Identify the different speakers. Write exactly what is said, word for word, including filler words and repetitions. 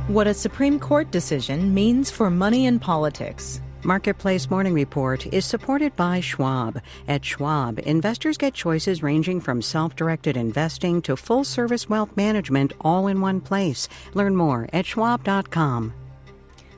Speaker 1: What a Supreme Court decision means for money and politics.
Speaker 2: Marketplace Morning Report is supported by Schwab. At Schwab, investors get choices ranging from self-directed investing to full-service wealth management all in one place. Learn more at schwab dot com.